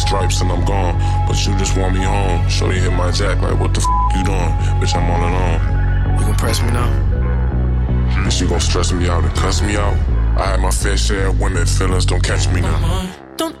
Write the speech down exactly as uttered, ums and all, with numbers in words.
stripes and I'm gone. But you just want me home. Shorty hit my jack like, what the f*** you doing? Bitch, I'm all alone. You gon' press me now? Bitch, you gon' stress me out and cuss me out. I had my fair share of women, feelings don't catch me now.